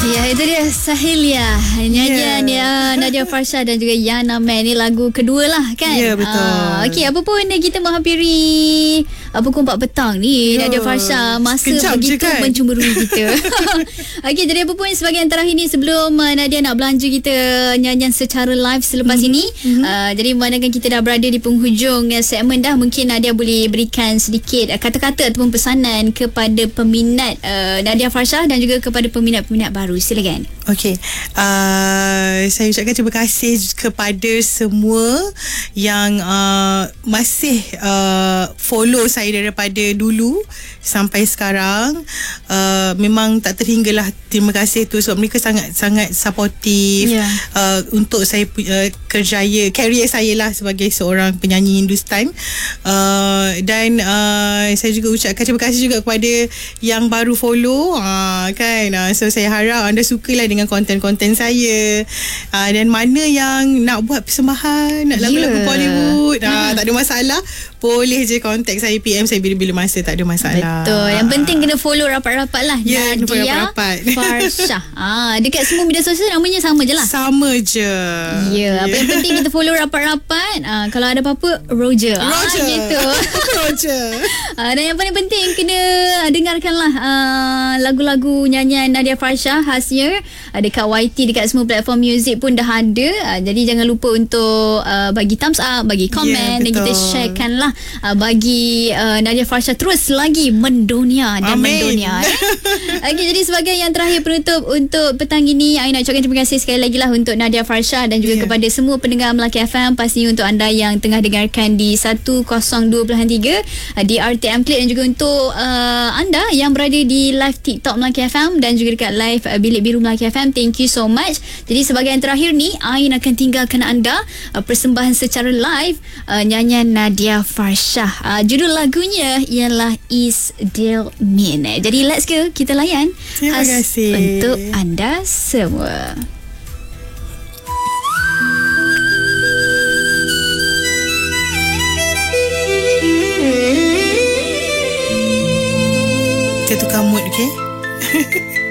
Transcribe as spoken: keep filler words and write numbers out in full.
Ya, itu dia Sahilia. Nyanyian yeah. ya Nadia Farsha dan juga Yana Man. Ini lagu kedua lah kan. Ya yeah, betul. Ah, Okey, apa pun kita menghampiri uh, pukul empat petang ni yeah. Nadia Farsha. Masa Kejap begitu kan? Mencemburui kita. Okey, jadi apa pun sebahagian terakhir ni sebelum uh, Nadia nak belanja kita nyanyian secara live selepas mm-hmm. ini. Mm-hmm. Uh, jadi memandangkan kita dah berada di penghujung uh, segmen dah, mungkin Nadia boleh berikan sedikit uh, kata-kata ataupun pesanan kepada peminat uh, Nadia Farsha dan juga kepada peminat-peminat baru. Silakan. Okey, uh, saya ucapkan terima kasih kepada semua yang uh, masih uh, follow saya daripada dulu sampai sekarang. Uh, memang tak terhinggalah terima kasih tu sebab mereka sangat-sangat supportive yeah. uh, untuk saya uh, kerjaya, career saya lah sebagai seorang penyanyi Hindustan. Uh, dan uh, saya juga ucapkan terima kasih juga kepada yang baru follow uh, kan. Uh, so saya harap anda sukalah dengan konten-konten saya, uh, dan mana yang nak buat persembahan, nak lagu-lagu yeah. Bollywood, uh, hmm. tak ada masalah, boleh je contact saya, P M saya bila-bila masa, tak ada masalah. Betul. Yang penting kena follow rapat-rapat lah. Ya, yeah, Nadia Farsha. Ah, dekat semua media sosial namanya sama je lah. Sama je. Ya, yeah. Apa yang penting kita follow rapat-rapat. Ah, kalau ada apa-apa, Roger. Roger. Ah, gitu. Roger. Ah, dan yang paling penting kena dengarkanlah ah, lagu-lagu nyanyian Nadia Farsha khasnya. Ah, dekat Y T, dekat semua platform muzik pun dah ada. Ah, jadi jangan lupa untuk ah, bagi thumbs up, bagi komen, yeah, dan kita sharekan lah. Uh, bagi uh, Nadia Farsha terus lagi mendunia dan Amin. mendunia eh? Okay, jadi sebagai yang terakhir penutup untuk petang ini, saya nak ucapkan terima kasih sekali lagi lah untuk Nadia Farsha dan juga yeah. kepada semua pendengar Melaki F M. Pastinya untuk anda yang tengah dengarkan di seratus dua puluh tiga uh, di R T M Klik, dan juga untuk uh, anda yang berada di live TikTok Melaki F M dan juga dekat live uh, Bilik Biru Melaki F M. Thank you so much. Jadi sebagai yang terakhir ni, Ain akan tinggalkan anda uh, persembahan secara live uh, nyanyian Nadia Farsha. Farsha. Uh, judul lagunya ialah Is Deal Min. Jadi let's go, kita layan. Terima kasih untuk anda semua. Kita tukar mood, okay?